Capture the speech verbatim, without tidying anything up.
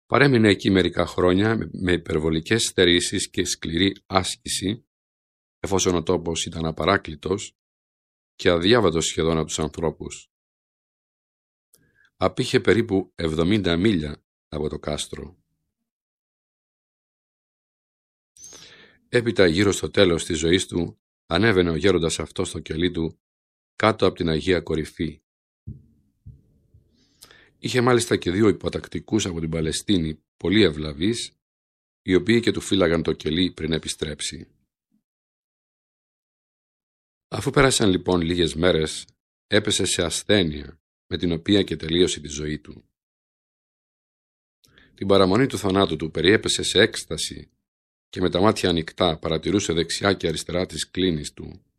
Παρέμεινε εκεί μερικά χρόνια με υπερβολικές στερήσεις και σκληρή άσκηση, εφόσον ο τόπος ήταν απαράκλητος και αδιάβατος σχεδόν από τους ανθρώπους. Απήχε περίπου εβδομήντα μίλια από το κάστρο. Έπειτα, γύρω στο τέλος της ζωής του, ανέβαινε ο γέροντας αυτό στο κελί του κάτω από την Αγία Κορυφή. Είχε μάλιστα και δύο υποτακτικούς από την Παλαιστίνη, πολύ ευλαβείς, οι οποίοι και του φύλαγαν το κελί πριν επιστρέψει. Αφού πέρασαν λοιπόν λίγες μέρες, έπεσε σε ασθένεια, με την οποία και τελείωσε τη ζωή του. Την παραμονή του θανάτου του περιέπεσε σε έκσταση και με τα μάτια ανοιχτά παρατηρούσε δεξιά και αριστερά τις κλίνεις του,